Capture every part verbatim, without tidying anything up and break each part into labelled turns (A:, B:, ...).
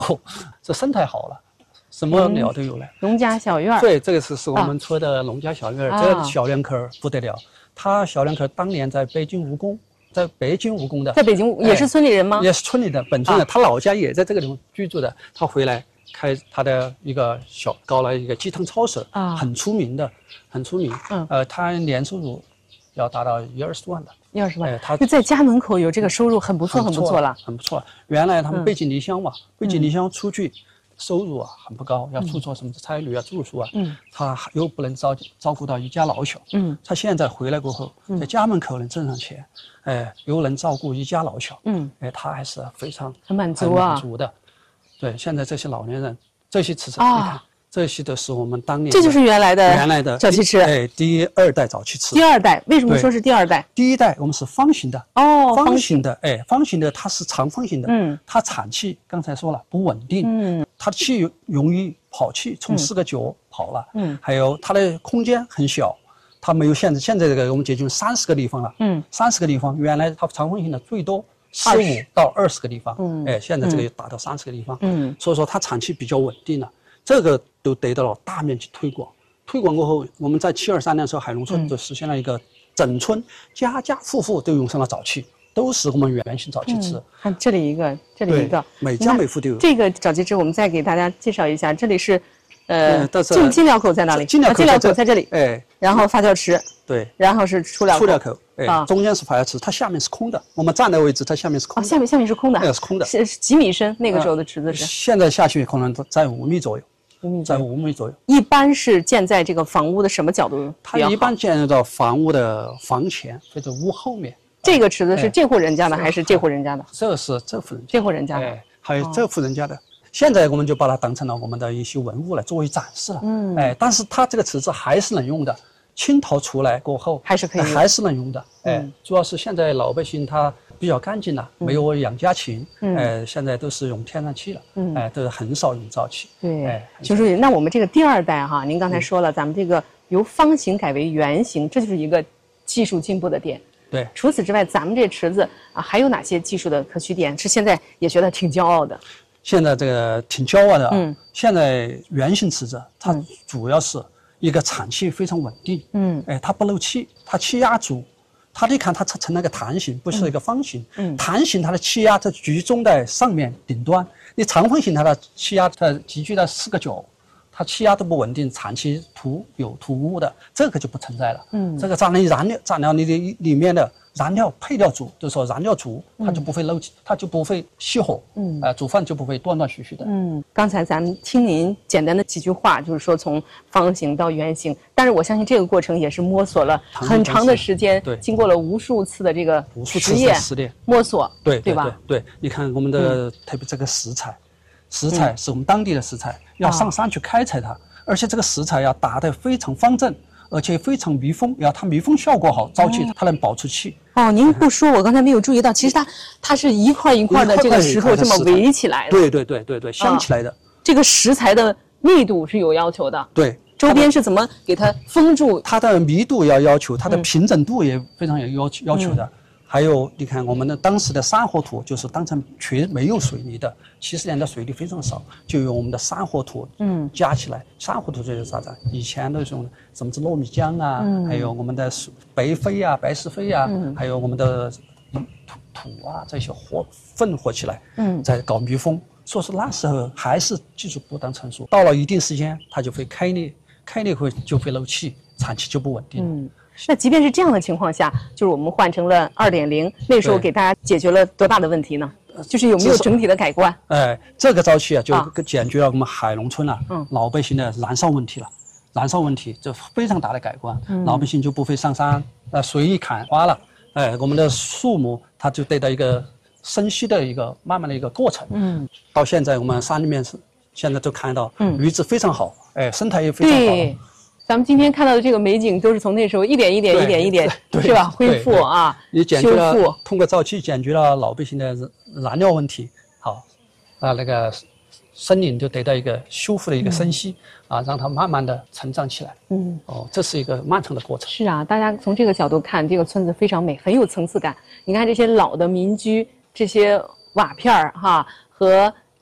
A: 哦，这生态好了，什么鸟都有了。
B: 农家小院，
A: 对，这个是是我们出的农家小院，啊、这个小两口不得了。他小两口当年在北京务工，在北京务工的，
B: 在北京也是村里人吗？
A: 哎、也是村里的，本村的，啊、他老家也在这个地方居住的。他回来开他的一个小搞了一个鸡汤超市，啊，很出名的，很出名。嗯，呃，他年收入要达到一二十万的。
B: 一二十万，哎，他就在家门口有这个收入，很不错，很不错了，
A: 很不错。原来他们背井离乡嘛，嗯、背井离乡出去。收入啊很不高，要出做什么差旅啊、住宿啊，嗯，他又不能照照顾到一家老小，嗯，他现在回来过后，在家门口能挣上钱，哎，又能照顾一家老小，嗯，哎，他还是非常
B: 很满足啊，
A: 满足的。对，现在这些老年人，这些吃吃，你看，这些都是我们当年
B: 这就是原来的
A: 原来的
B: 早期吃，
A: 哎，第二代早期吃。
B: 第二代为什么说是第二代？
A: 第一代我们是方形的
B: 哦，
A: 方形的，哎，方形的它是长方形的，嗯，它产气刚才说了不稳定，嗯。它的气容易跑气，从四个角跑了，嗯，还有它的空间很小，它没有现在现在这个我们解决三十个地方了，嗯，三十个地方，原来它长方形的最多十五到二十个地方，嗯，哎，现在这个达到三十个地方，嗯，所以说它产气比较稳定了，这个都得到了大面积推广，推广过后，我们在七二三年的时候，海龙村就实现了一个整村家家户户都用上了早期。都是我们原型早期吃、嗯，
B: 看这里一个，这里一个，
A: 每家每户都有。
B: 这个早期吃，我们再给大家介绍一下，这里是，呃，进进料口在哪里？
A: 进料口
B: 进料口在这里，
A: 哎，
B: 然后发酵池，
A: 对，
B: 然后是出料口，
A: 出料口，哎，啊、中间是发酵池，它下面是空的。我们站的位置，它下面是空的。
B: 啊，下面下面是空的，
A: 哎，是空的，
B: 是几米深？那个时候的池子是？
A: 呃、现在下去可能在五米左右。
B: 五米
A: 在五米左右，
B: 一般是建在这个房屋的什么角度？
A: 它一般建到房屋的房前或者屋后面。
B: 这个池子是这户人家的还是这户人家的？
A: 这是这户人家，
B: 这户人家的，
A: 哎，还有这户人家的。现在我们就把它当成了我们的一些文物来作为展示了。嗯，哎，但是它这个池子还是能用的，清陶出来过后
B: 还是可以，
A: 还是能用的。哎，主要是现在老百姓他比较干净了，没有养家禽，哎，现在都是用天然气了，哎，都是很少用沼气。
B: 对，哎，熊书记，那我们这个第二代哈，您刚才说了，咱们这个由方形改为圆形，这就是一个技术进步的点。
A: 对，
B: 除此之外，咱们这池子啊，还有哪些技术的可取点？是现在也觉得挺骄傲的。
A: 现在这个挺骄傲的啊。嗯。现在圆形池子，它主要是一个产气非常稳定。嗯。哎，它不漏气，它气压足。它你看它成了个弹形，不是一个方形。嗯。弹形它的气压它集中在上面顶端，你长方形它的气压它集聚在四个角。它气压都不稳定，产气突有突兀的，这个就不存在了。嗯，这个咱你燃料，燃料你的里面的燃料配料足，就是说燃料足，它就不会漏气，它就不会熄火。嗯，呃，煮饭就不会断断续续的。
B: 嗯，刚才咱们听您简单的几句话，就是说从方形到圆形，但是我相信这个过程也是摸索了很长的时间，对，经过了无数次的这个实验、
A: 实验
B: 摸索，
A: 对
B: 对吧？
A: 对，你看我们的特别这个食材。食材是我们当地的食材，嗯、要上山去开采它，啊、而且这个食材要打得非常方正，而且非常密封，要它密封效果好，沼气它能保出气。
B: 哦，您不说，我刚才没有注意到，其实它它是一块一块的这个石头这么围起来的。
A: 对对对对对，镶起来的、啊。
B: 这个食材的密度是有要求的。
A: 对，
B: 周边是怎么给它封住？
A: 它的密度要要求，它的平整度也非常有要求要求的。嗯还有，你看我们的当时的山河土就是当成全没有水泥的，七十年的水泥非常少，就用我们的山河土，嗯，加起来。山河土就是啥子？以前都是用什么子糯米浆啊，嗯、还有我们的白灰啊、白石灰啊，嗯、还有我们的土土啊这些和混合起来，嗯，在搞密封。说是那时候还是技术不当成熟，到了一定时间它就会开裂，开裂会就会漏气，产气就不稳定。嗯。
B: 那即便是这样的情况下，就是我们换成了 二点零， 那时候给大家解决了多大的问题呢？就是有没有整体的改观？
A: 哎，这个沼气啊，就解决了我们海龙村啊，嗯、老百姓的燃烧问题了。燃烧问题就非常大的改观，嗯、老百姓就不会上山呃随意砍花了。哎，我们的树木它就得到一个生息的一个慢慢的一个过程。嗯，到现在我们山里面是现在都看到，嗯，绿质非常好，哎，生态也非常好。
B: 对。咱们今天看到的这个美景，都是从那时候一点一点、一点一点，是吧？恢复啊，
A: 你解决了通过沼气解决了老百姓的燃料问题，好，啊，那个森林就得到一个修复的一个生息，嗯、啊，让它慢慢的成长起来。嗯，哦，这是一个漫长的过程。
B: 是啊，大家从这个角度看，这个村子非常美，很有层次感。你看这些老的民居，这些瓦片儿哈和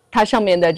B: 它上面的